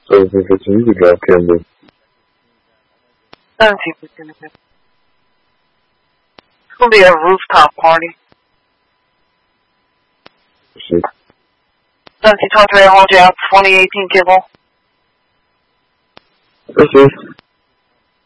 17:15, you can drop Kimberly. 17:15. It's gonna be a rooftop party. Shit. 1723, hold you out. 2018 Kibble. That's it.